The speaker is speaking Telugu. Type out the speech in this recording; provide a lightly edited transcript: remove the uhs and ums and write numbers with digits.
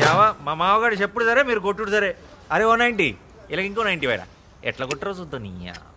యావా మా మామగారు చెప్పుడు సరే మీరు కొట్టుడు సరే. అరే 190 ఇలా ఇంకో 90 వేరా ఎట్లా కొట్టరో చూద్దాం నీ